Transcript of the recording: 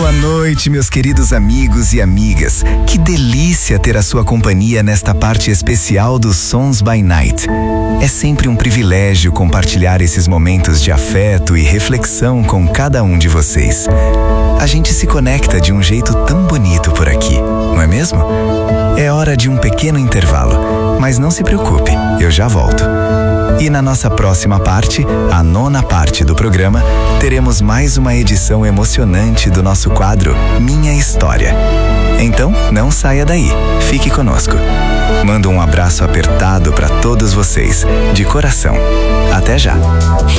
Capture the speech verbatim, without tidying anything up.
Boa noite, meus queridos amigos e amigas. Que delícia ter a sua companhia nesta parte especial dos Sons by Night. É sempre um privilégio compartilhar esses momentos de afeto e reflexão com cada um de vocês. A gente se conecta de um jeito tão bonito por aqui, não é mesmo? É hora de um pequeno intervalo, mas não se preocupe, eu já volto. E na nossa próxima parte, a nona parte do programa, teremos mais uma edição emocionante do nosso quadro Minha História. Então, não saia daí, fique conosco. Mando um abraço apertado para todos vocês, de coração. Até já!